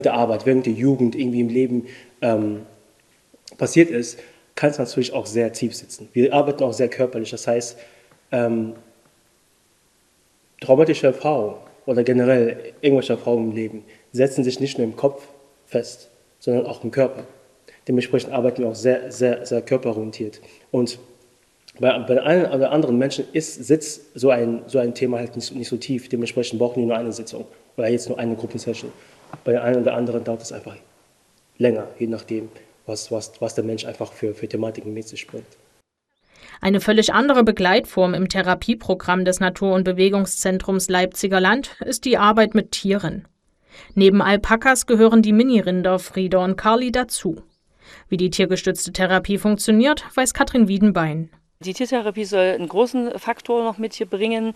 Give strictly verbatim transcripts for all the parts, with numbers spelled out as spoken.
der Arbeit, während der Jugend irgendwie im Leben ähm, passiert ist, kann es natürlich auch sehr tief sitzen. Wir arbeiten auch sehr körperlich, das heißt, ähm, traumatische Erfahrungen oder generell irgendwelche Erfahrungen im Leben setzen sich nicht nur im Kopf fest, sondern auch im Körper. Dementsprechend arbeiten wir auch sehr, sehr, sehr körperorientiert. Und bei, bei einem oder anderen Menschen ist, sitzt so ein, so ein Thema halt nicht, nicht so tief. Dementsprechend brauchen wir nur eine Sitzung oder jetzt nur eine Gruppensession. Bei einem oder anderen dauert es einfach länger, je nachdem, was, was, was der Mensch einfach für, für Thematiken mit sich bringt. Eine völlig andere Begleitform im Therapieprogramm des Natur- und Bewegungszentrums Leipziger Land ist die Arbeit mit Tieren. Neben Alpakas gehören die Mini-Rinder Frieda und Carly dazu. Wie die tiergestützte Therapie funktioniert, weiß Katrin Wiedenbein. Die Tiertherapie soll einen großen Faktor noch mit hier bringen,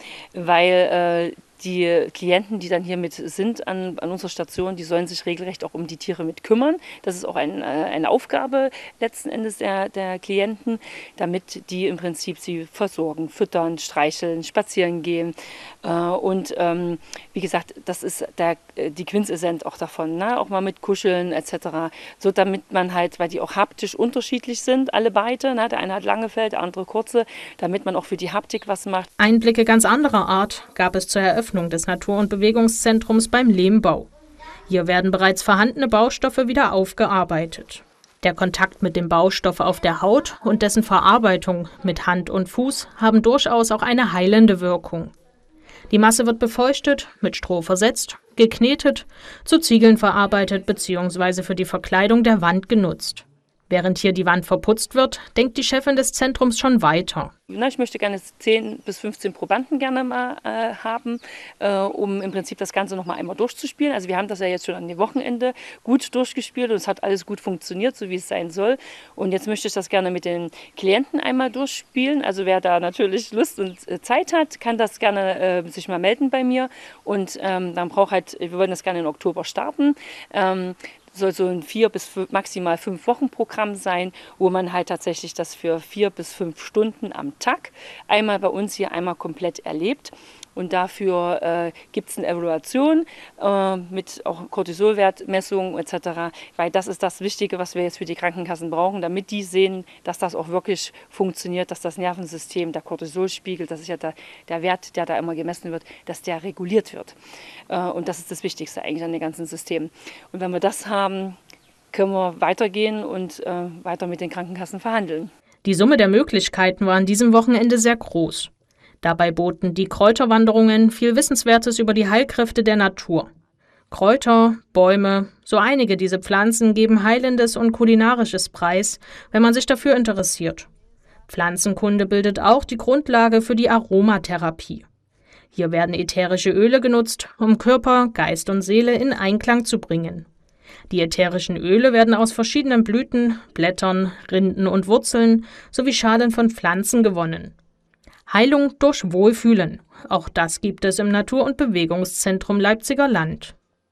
weil äh, die Klienten, die dann hier mit sind an, an unserer Station, die sollen sich regelrecht auch um die Tiere mit kümmern. Das ist auch ein, äh, eine Aufgabe letzten Endes der, der Klienten, damit die im Prinzip sie versorgen, füttern, streicheln, spazieren gehen. Äh, und ähm, wie gesagt, das ist der, die Quintessenz auch davon, ne? Auch mal mit Kuscheln et cetera. So damit man halt, weil die auch haptisch unterschiedlich sind, alle beide, ne? Der eine hat lange Fell, der andere kurze, damit man auch für die Haptik was macht. Einblicke ganz anderer Art gab es zur Eröffnung des Natur- und Bewegungszentrums beim Lehmbau. Hier werden bereits vorhandene Baustoffe wieder aufgearbeitet. Der Kontakt mit dem Baustoff auf der Haut und dessen Verarbeitung mit Hand und Fuß haben durchaus auch eine heilende Wirkung. Die Masse wird befeuchtet, mit Stroh versetzt, geknetet, zu Ziegeln verarbeitet bzw. für die Verkleidung der Wand genutzt. Während hier die Wand verputzt wird, denkt die Chefin des Zentrums schon weiter. Na, ich möchte gerne zehn bis fünfzehn Probanden gerne mal äh, haben, äh, um im Prinzip das Ganze noch mal einmal durchzuspielen. Also wir haben das ja jetzt schon an dem Wochenende gut durchgespielt und es hat alles gut funktioniert, so wie es sein soll. Und jetzt möchte ich das gerne mit den Klienten einmal durchspielen. Also wer da natürlich Lust und äh, Zeit hat, kann das gerne äh, sich mal melden bei mir. Und ähm, dann braucht halt, wir wollen das gerne im Oktober starten. Ähm, soll so ein vier bis fünf, maximal fünf Wochen Programm sein, wo man halt tatsächlich das für vier bis fünf Stunden am Tag einmal bei uns hier einmal komplett erlebt. Und dafür äh, gibt es eine Evaluation äh, mit auch Cortisolwertmessungen et cetera. Weil das ist das Wichtige, was wir jetzt für die Krankenkassen brauchen, damit die sehen, dass das auch wirklich funktioniert, dass das Nervensystem, der Cortisolspiegel, das ist ja der, der Wert, der da immer gemessen wird, dass der reguliert wird. Äh, und das ist das Wichtigste eigentlich an dem ganzen System. Und wenn wir das haben, können wir weitergehen und äh, weiter mit den Krankenkassen verhandeln. Die Summe der Möglichkeiten war an diesem Wochenende sehr groß. Dabei boten die Kräuterwanderungen viel Wissenswertes über die Heilkräfte der Natur. Kräuter, Bäume, so einige dieser Pflanzen geben Heilendes und Kulinarisches preis, wenn man sich dafür interessiert. Pflanzenkunde bildet auch die Grundlage für die Aromatherapie. Hier werden ätherische Öle genutzt, um Körper, Geist und Seele in Einklang zu bringen. Die ätherischen Öle werden aus verschiedenen Blüten, Blättern, Rinden und Wurzeln sowie Schalen von Pflanzen gewonnen. Heilung durch Wohlfühlen. Auch das gibt es im Natur- und Bewegungszentrum Leipziger Land.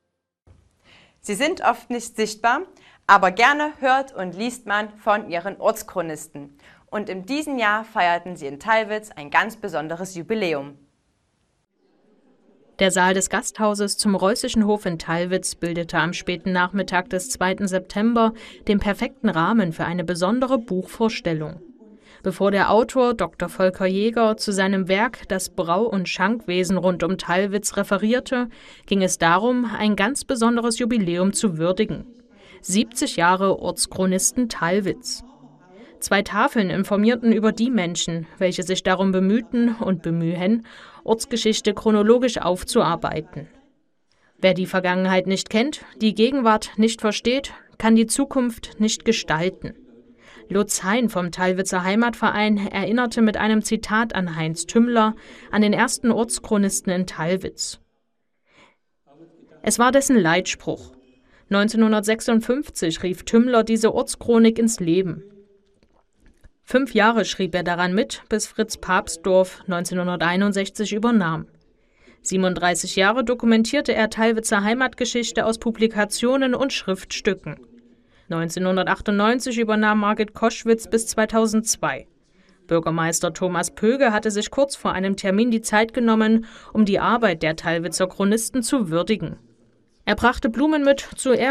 Sie sind oft nicht sichtbar, aber gerne hört und liest man von ihren Ortschronisten. Und in diesem Jahr feierten sie in Tallwitz ein ganz besonderes Jubiläum. Der Saal des Gasthauses zum Reußischen Hof in Tallwitz bildete am späten Nachmittag des zweiten September den perfekten Rahmen für eine besondere Buchvorstellung. Bevor der Autor Doktor Volker Jäger zu seinem Werk Das Brau- und Schankwesen rund um Tallwitz referierte, ging es darum, ein ganz besonderes Jubiläum zu würdigen. siebzig Jahre Ortschronisten Tallwitz. Zwei Tafeln informierten über die Menschen, welche sich darum bemühten und bemühen, Ortsgeschichte chronologisch aufzuarbeiten. Wer die Vergangenheit nicht kennt, die Gegenwart nicht versteht, kann die Zukunft nicht gestalten. Lutz Hein vom Tallwitzer Heimatverein erinnerte mit einem Zitat an Heinz Tümmler, an den ersten Ortschronisten in Tallwitz. Es war dessen Leitspruch. neunzehnhundertsechsundfünfzig rief Tümmler diese Ortschronik ins Leben. Fünf Jahre schrieb er daran mit, bis Fritz Papsdorf neunzehnhunderteinundsechzig übernahm. siebenunddreißig Jahre dokumentierte er Tallwitzer Heimatgeschichte aus Publikationen und Schriftstücken. neunzehnhundertachtundneunzig übernahm Margit Koschwitz bis zweitausendzwei. Bürgermeister Thomas Pöge hatte sich kurz vor einem Termin die Zeit genommen, um die Arbeit der Tallwitzer Chronisten zu würdigen. Er brachte Blumen mit zur